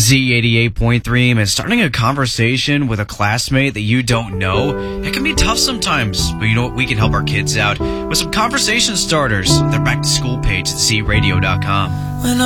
Z88.3, and starting a conversation with a classmate that you don't know, it can be tough sometimes. But you know what? We can help our kids out with some conversation starters. Their back to school page at zradio.com.